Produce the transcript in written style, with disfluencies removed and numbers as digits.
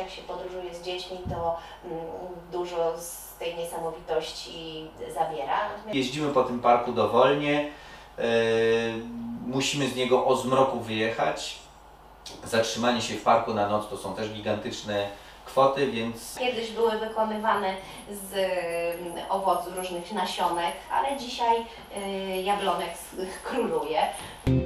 jak się podróżuje z dziećmi, to dużo z tej niesamowitości zabiera. Jeździmy po tym parku dowolnie, musimy z niego o zmroku wyjechać. Zatrzymanie się w parku na noc to są też gigantyczne kwoty, więc... Kiedyś były wykonywane z owoców różnych nasionek, ale dzisiaj jablonek króluje.